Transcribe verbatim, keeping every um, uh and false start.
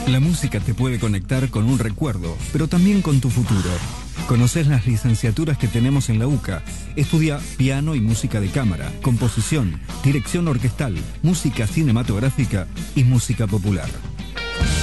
La música te puede conectar con un recuerdo, pero también con tu futuro. ¿Conocés las licenciaturas que tenemos en la UCA? Estudia piano y música de cámara, composición, dirección orquestal, música cinematográfica y música popular.